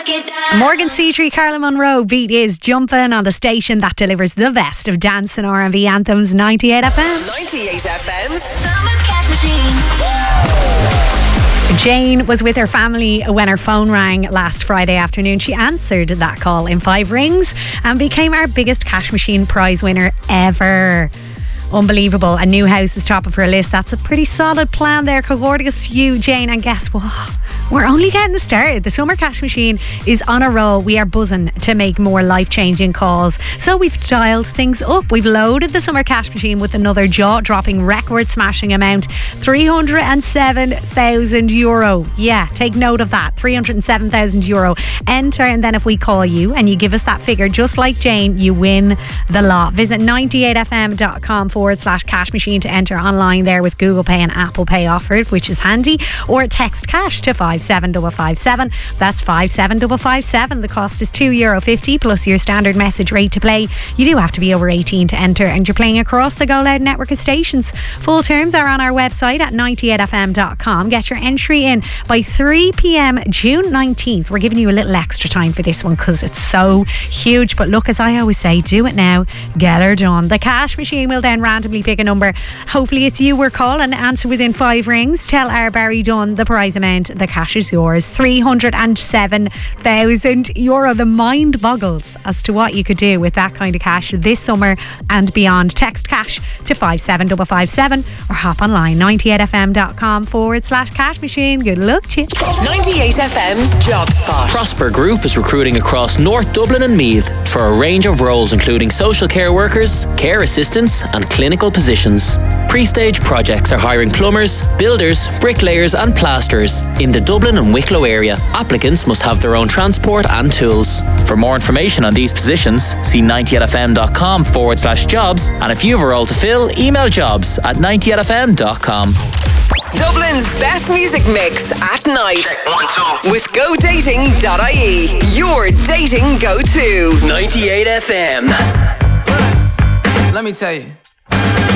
Morgan C3, Carla Monroe. Beat is jumping on the station that delivers the best of dance and R&B anthems. 98 FM. 98 FM's Summer Cash Machine. Jane was with her family when her phone rang last Friday afternoon. She answered that call in 5 rings and became our biggest cash machine prize winner ever. Unbelievable. A new house is top of her list. That's a pretty solid plan there. Congrats to you, Jane. And guess what? We're only getting started. The Summer Cash Machine is on a roll. We are buzzing to make more life-changing calls. So we've dialed things up. We've loaded the Summer Cash Machine with another jaw-dropping, record-smashing amount. €307,000. Yeah, take note of that. €307,000. Enter, and then if we call you and you give us that figure, just like Jane, you win the lot. Visit 98fm.com/cash machine to enter online there with Google Pay and Apple Pay offered, which is handy. Or text cash to 57557. That's 57557. The cost is €2.50 plus your standard message rate to play. You do have to be over 18 to enter, and you're playing across the Go Loud network of stations. Full terms are on our website at 98fm.com. Get your entry in by 3 p.m. June 19th. We're giving you a little extra time for this one because it's so huge. But look, as I always say, do it now, get her done. The cash machine will then randomly pick a number. Hopefully it's you we're calling. Answer within 5 rings. Tell our Barry Dunn the prize amount. The cash is yours. €307,000. The mind boggles as to what you could do with that kind of cash this summer and beyond. Text cash to 57557 or hop online 98fm.com/cash machine. Good luck to you. 98 FM's Job Spot. Prosper Group is recruiting across North Dublin and Meath for a range of roles including social care workers, care assistants and clinical positions. Pre-stage projects are hiring plumbers, builders, bricklayers and plasterers in the Dublin and Wicklow area. Applicants must have their own transport and tools. For more information on these positions, see 98fm.com/jobs, and if you have a role to fill, email jobs@98fm.com. Dublin's best music mix at night. Check 1, 2. With GoDating.ie. Your dating go-to. 98 FM. Let me tell you.